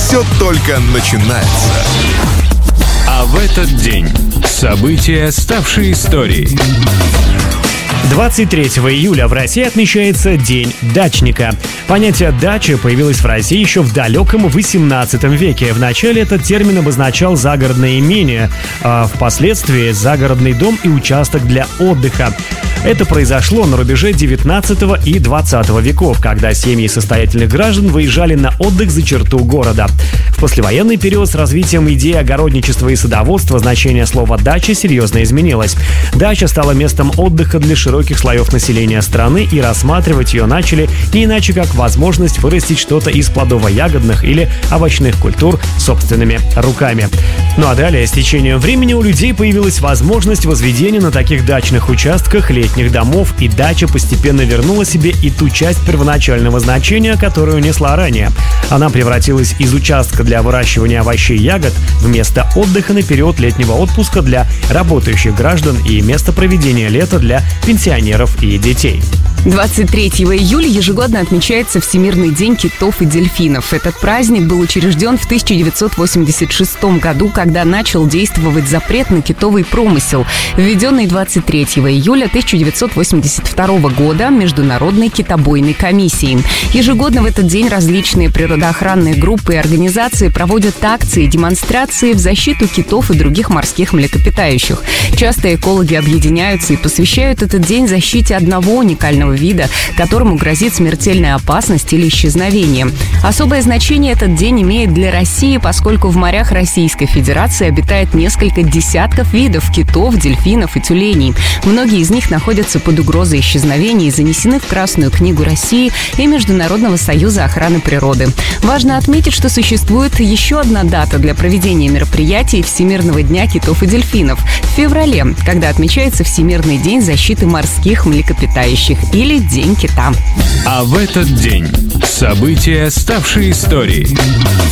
все только начинается. А в этот день события, ставшие историей. 23 июля в России отмечается День дачника. Понятие «дача» появилось в России еще в далеком XVIII веке. Вначале этот термин обозначал загородное имение, а впоследствии загородный дом и участок для отдыха. Это произошло на рубеже 19 и 20 веков, когда семьи состоятельных граждан выезжали на отдых за черту города. В послевоенный период с развитием идеи огородничества и садоводства значение слова «дача» серьезно изменилось. Дача стала местом отдыха для широких слоев населения страны, и рассматривать ее начали не иначе, как возможность вырастить что-то из плодово-ягодных или овощных культур собственными руками. Ну а далее, с течением времени у людей появилась возможность возведения на таких дачных участках летних домов, и дача постепенно вернула себе и ту часть первоначального значения, которую несла ранее. Она превратилась из участка для выращивания овощей и ягод в место отдыха на период летнего отпуска для работающих граждан и место проведения лета для пенсионеров и детей. 23 июля ежегодно отмечается Всемирный день китов и дельфинов. Этот праздник был учрежден в 1986 году, когда начал действовать запрет на китовый промысел, введенный 23 июля 1982 года Международной китобойной комиссией. Ежегодно в этот день различные природоохранные группы и организации проводят акции и демонстрации в защиту китов и других морских млекопитающих. Часто экологи объединяются и посвящают этот день защите одного уникального вида, которому грозит смертельная опасность или исчезновение. Особое значение этот день имеет для России, поскольку в морях Российской Федерации обитает несколько десятков видов китов, дельфинов и тюленей. Многие из них находятся под угрозой исчезновения и занесены в Красную книгу России и Международного союза охраны природы. Важно отметить, что существует еще одна дата для проведения мероприятий Всемирного дня китов и дельфинов – в феврале, когда отмечается Всемирный день защиты морских млекопитающих или День кита. А в этот день события, ставшие историей.